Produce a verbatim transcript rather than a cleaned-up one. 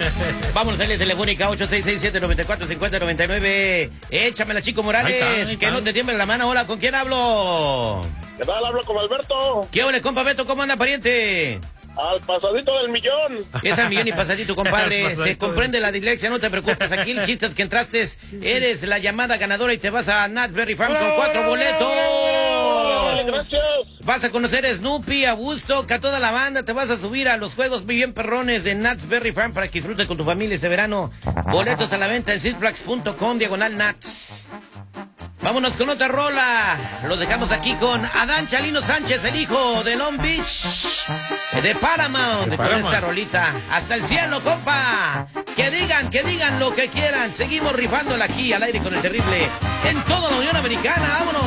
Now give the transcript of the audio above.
Vámonos a la telefónica ocho seis seis siete nueve cuatro cinco cero nueve nueve. Échamela, Chico Morales, ahí está, ahí está. Que no te tiemble la mano. Hola, ¿con quién hablo? ¿Qué tal? Hablo con Alberto. ¿Qué ole, compa Beto? ¿Cómo anda, pariente? Al pasadito del millón. Es al millón y pasadito, compadre. Se comprende la dislexia, no te preocupes. Aquí el chiste es que entraste, eres la llamada ganadora y te vas a Knott's Berry Farm con cuatro boletos. Gracias. Vas a conocer a Snoopy, a Woodstock, a toda la banda. Te vas a subir a los juegos bien perrones de Knott's Berry Farm para que disfrutes con tu familia este verano. Boletos a la venta en six flags punto com, diagonal Knott's. Vámonos con otra rola. Lo dejamos aquí con Adán Chalino Sánchez, el hijo de Long Beach, de Paramount, con esta rolita. Hasta el cielo, compa. Que digan, que digan lo que quieran. Seguimos rifándola aquí al aire con el terrible en toda la Unión Americana. Vámonos.